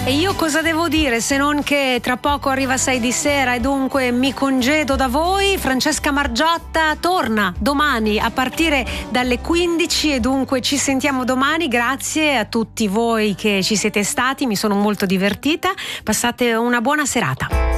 E io cosa devo dire se non che tra poco arriva 6 di sera e dunque mi congedo da voi. Francesca Margiotta torna domani a partire dalle 15 e dunque ci sentiamo domani. Grazie a tutti voi che ci siete stati, mi sono molto divertita. Passate una buona serata.